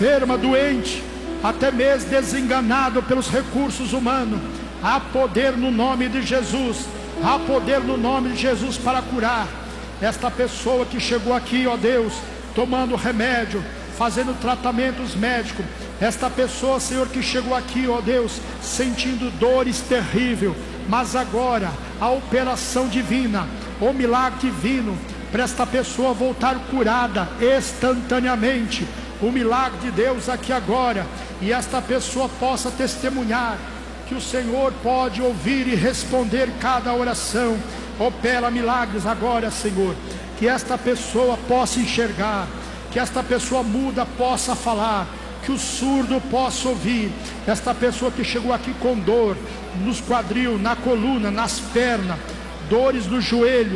enferma, doente, até mesmo desenganado pelos recursos humanos, há poder no nome de Jesus, há poder no nome de Jesus para curar esta pessoa que chegou aqui, ó Deus, tomando remédio, fazendo tratamentos médicos. Esta pessoa, Senhor, que chegou aqui, ó Deus, sentindo dores terríveis, mas agora a operação divina, o milagre divino, para esta pessoa voltar curada instantaneamente. O milagre de Deus aqui agora, e esta pessoa possa testemunhar que o Senhor pode ouvir e responder cada oração. Opera milagres agora, Senhor, que esta pessoa possa enxergar, que esta pessoa muda possa falar, que o surdo possa ouvir. Esta pessoa que chegou aqui com dor nos quadril, na coluna, nas pernas, dores no joelho,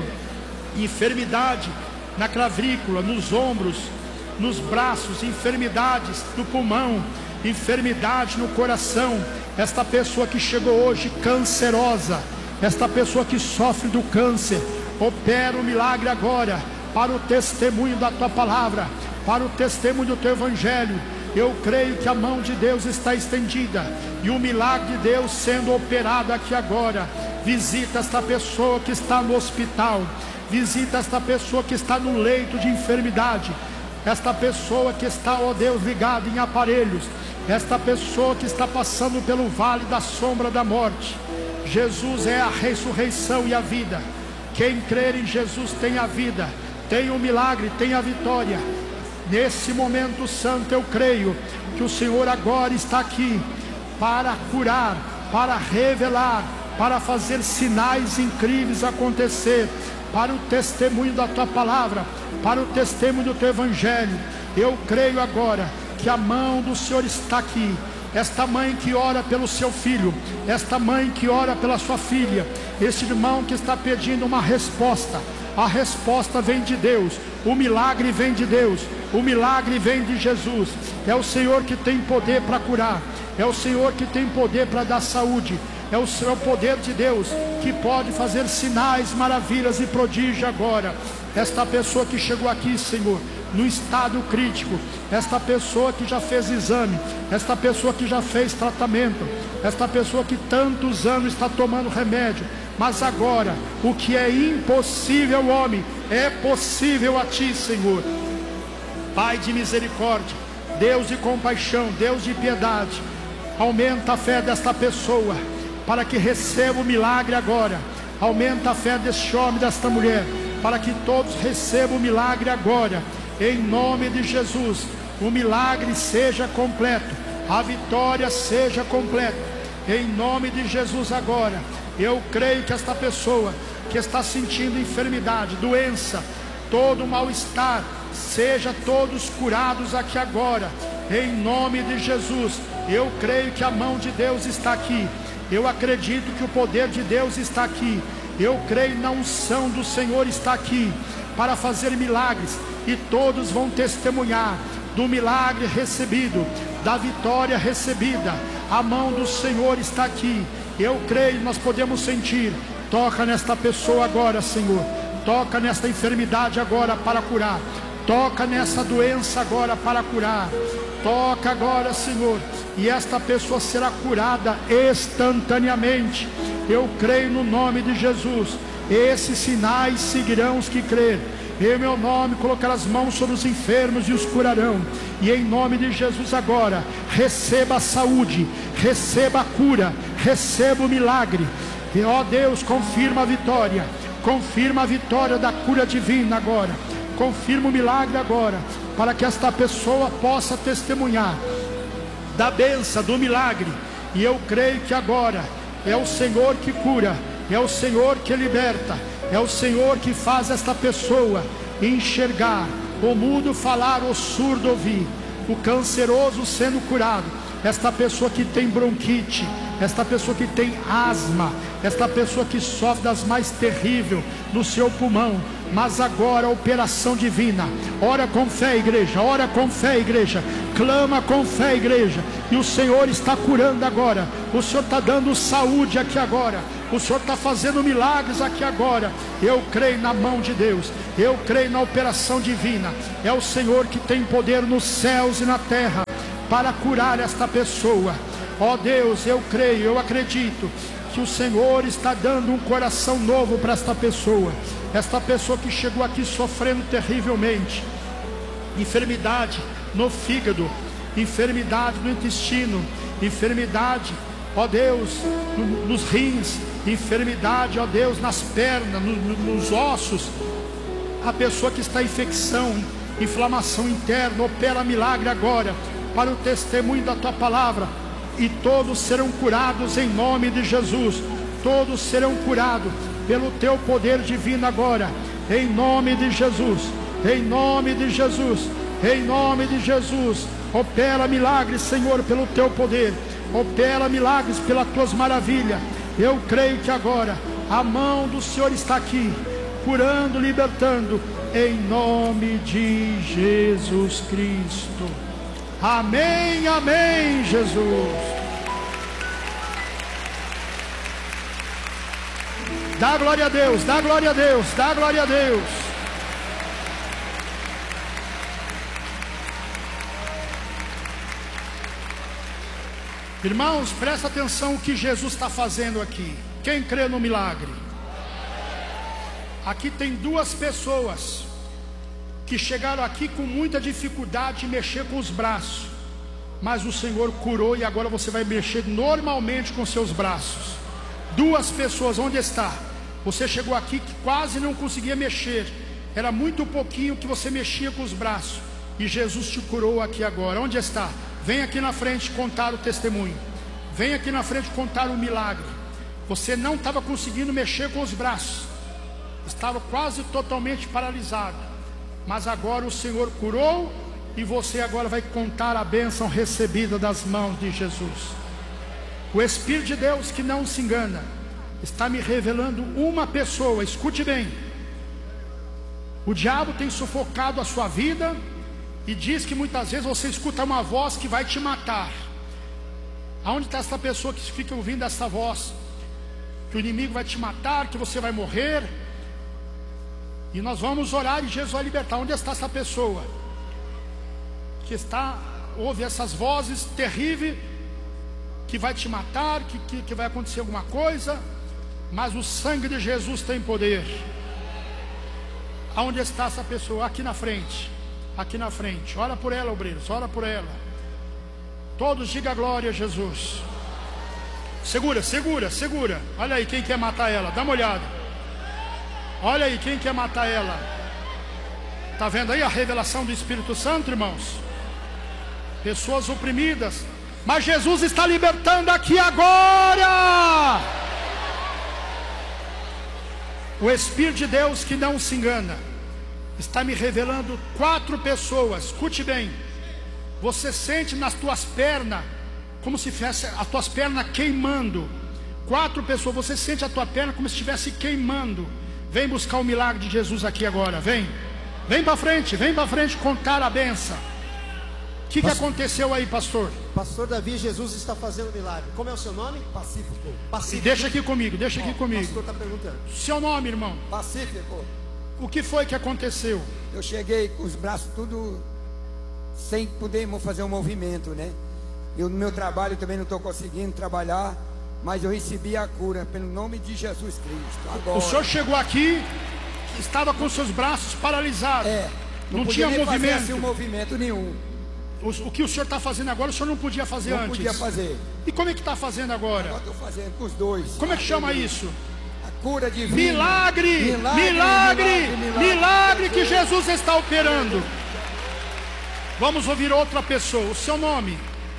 enfermidade na clavícula, nos ombros, nos braços, enfermidades do pulmão, enfermidade no coração. Esta pessoa que chegou hoje cancerosa, esta pessoa que sofre do câncer, opera o milagre agora, para o testemunho da tua palavra, para o testemunho do teu evangelho. Eu creio que a mão de Deus está estendida, e o milagre de Deus sendo operado aqui agora. Visita esta pessoa que está no hospital, visita esta pessoa que está no leito de enfermidade, esta pessoa que está, ó Deus, ligada em aparelhos, esta pessoa que está passando pelo vale da sombra da morte. Jesus é a ressurreição e a vida. Quem crer em Jesus tem a vida, tem o milagre, tem a vitória. Nesse momento santo eu creio que o Senhor agora está aqui para curar, para revelar, para fazer sinais incríveis acontecer, para o testemunho da tua palavra, para o testemunho do teu evangelho. Eu creio agora que a mão do Senhor está aqui. Esta mãe que ora pelo seu filho, esta mãe que ora pela sua filha, este irmão que está pedindo uma resposta, a resposta vem de Deus, o milagre vem de Deus, o milagre vem de Jesus. É o Senhor que tem poder para curar, é o Senhor que tem poder para dar saúde, é o poder de Deus que pode fazer sinais, maravilhas e prodígio agora. Esta pessoa que chegou aqui, Senhor, no estado crítico, esta pessoa que já fez exame, esta pessoa que já fez tratamento, esta pessoa que tantos anos está tomando remédio, mas agora o que é impossível ao homem é possível a ti, Senhor. Pai de misericórdia, Deus de compaixão, Deus de piedade, aumenta a fé desta pessoa para que receba o milagre agora. Aumenta a fé deste homem, desta mulher, para que todos recebam o milagre agora. Em nome de Jesus, o milagre seja completo, a vitória seja completa. Em nome de Jesus agora, eu creio que esta pessoa que está sentindo enfermidade, doença, todo mal-estar, seja todos curados aqui agora. Em nome de Jesus, eu creio que a mão de Deus está aqui. Eu acredito que o poder de Deus está aqui. Eu creio na unção do Senhor está aqui para fazer milagres, e todos vão testemunhar do milagre recebido, da vitória recebida. A mão do Senhor está aqui. Eu creio, nós podemos sentir. Toca nesta pessoa agora, Senhor. Toca nesta enfermidade agora para curar. Toca nessa doença agora para curar. Toca agora, Senhor, e esta pessoa será curada instantaneamente. Eu creio no nome de Jesus. Esses sinais seguirão os que crer. Em meu nome colocar as mãos sobre os enfermos e os curarão. E em nome de Jesus agora, receba a saúde, receba a cura, receba o milagre. E ó Deus, confirma a vitória da cura divina agora. Confirma o milagre agora, para que esta pessoa possa testemunhar da bênção, do milagre. E eu creio que agora é o Senhor que cura, é o Senhor que liberta, é o Senhor que faz esta pessoa enxergar, o mudo falar, o surdo ouvir, o canceroso sendo curado, esta pessoa que tem bronquite, esta pessoa que tem asma, esta pessoa que sofre das mais terríveis no seu pulmão. Mas agora a operação divina. Ora com fé, igreja, ora com fé, igreja, clama com fé, igreja, e o Senhor está curando agora. O Senhor está dando saúde aqui agora. O Senhor está fazendo milagres aqui agora. Eu creio na mão de Deus, eu creio na operação divina. É o Senhor que tem poder nos céus e na terra. para curar esta pessoa. Ó Deus, eu creio, eu acredito que o Senhor está dando um coração novo para esta pessoa que chegou aqui sofrendo terrivelmente, enfermidade no fígado, enfermidade no intestino, enfermidade, ó Deus, nos rins, enfermidade, ó Deus, nas pernas, nos ossos. A pessoa que está em infecção, inflamação interna, opera milagre agora, para o testemunho da tua palavra, e todos serão curados em nome de Jesus. Todos serão curados pelo teu poder divino agora, em nome de Jesus, em nome de Jesus, em nome de Jesus. Opera milagres, Senhor, pelo teu poder, opera milagres pelas tuas maravilhas. Eu creio que agora a mão do Senhor está aqui, curando, libertando, em nome de Jesus Cristo. Amém, amém, Jesus. Dá glória a Deus, dá glória a Deus, dá glória a Deus. Irmãos, presta atenção o que Jesus está fazendo aqui. Quem crê no milagre? Aqui tem duas pessoas que chegaram aqui com muita dificuldade de mexer com os braços, mas o Senhor curou, e agora você vai mexer normalmente com seus braços. Duas pessoas, onde está? Você chegou aqui que quase não conseguia mexer, era muito pouquinho que você mexia com os braços, e Jesus te curou aqui agora. Onde está? Vem aqui na frente contar o testemunho, vem aqui na frente contar o milagre. Você não estava conseguindo mexer com os braços, estava quase totalmente paralisado, mas agora o Senhor curou, e você agora vai contar a bênção recebida das mãos de Jesus. O Espírito de Deus, que não se engana, está me revelando uma pessoa. Escute bem. O diabo tem sufocado a sua vida, e diz que muitas vezes você escuta uma voz que vai te matar. Aonde está essa pessoa que fica ouvindo essa voz? Que o inimigo vai te matar, que você vai morrer. E nós vamos orar e Jesus vai libertar. Onde está essa pessoa que ouve essas vozes terríveis, que vai te matar, que vai acontecer alguma coisa? Mas o sangue de Jesus tem poder. Aonde está essa pessoa? Aqui na frente, aqui na frente. Ora por ela, obreiros, ora por ela. Todos digam glória a Jesus. Segura, segura, segura. Olha aí quem quer matar ela, dá uma olhada. Olha aí quem quer matar ela. Está vendo aí a revelação do Espírito Santo, irmãos? Pessoas oprimidas, mas Jesus está libertando aqui agora. O Espírito de Deus, que não se engana, está me revelando 4 pessoas. Escute bem. Você sente nas tuas pernas como se fosse as tuas pernas queimando. 4 pessoas, você sente a tua perna como se estivesse queimando. Vem buscar o milagre de Jesus aqui agora. Vem para frente contar a benção. O que aconteceu aí, pastor? Pastor Davi, Jesus está fazendo milagre. Como é o seu nome? Pacífico. Pacífico. Deixa aqui comigo, deixa aqui comigo. O pastor está perguntando. Seu nome, irmão? Pacífico. O que foi que aconteceu? Eu cheguei com os braços tudo sem poder fazer um movimento, né? Eu no meu trabalho também não estou conseguindo trabalhar, mas eu recebi a cura pelo nome de Jesus Cristo. Agora, o senhor chegou aqui, estava com seus braços paralisados. Não tinha movimento. Fazer assim, movimento nenhum. O que o senhor está fazendo agora, o senhor não podia fazer antes? Não podia fazer. E como é que está fazendo agora? Agora estou fazendo com os dois. Como é que chama isso? A cura divina. Milagre que Jesus está operando. Vamos ouvir outra pessoa. O seu nome?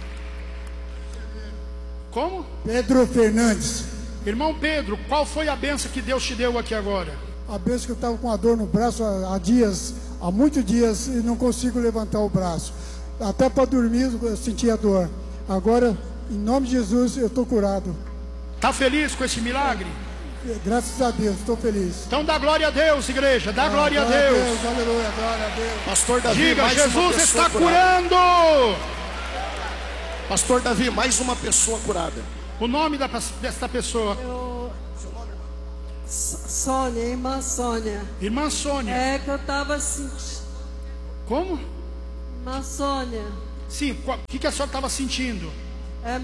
Como? Pedro Fernandes. Irmão Pedro, qual foi a benção que Deus te deu aqui agora? A benção que eu estava com a dor no braço há muitos dias, e não consigo levantar o braço. Até para dormir eu sentia dor. Agora, em nome de Jesus, eu estou curado. Está feliz com esse milagre? Graças a Deus, estou feliz. Então dá glória a Deus, igreja. Dá glória a Deus. Aleluia, glória a Deus. Pastor Davi, diga, mais Jesus está curando. Pastor Davi, mais uma pessoa curada. O nome desta pessoa? Sônia, irmã Sônia. Irmã Sônia. É que eu estava assim. Como? Irmã Sônia. Sim, o que a senhora estava sentindo?